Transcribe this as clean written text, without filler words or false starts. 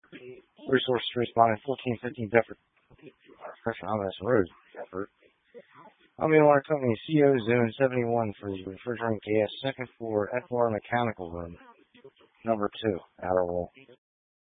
Resource responding 1415 Deptford. Pressure on this road, Deptford. Albion Water Company, CO Zone 71 for the refrigerant gas, second floor FR mechanical room. Number 2, outer wall.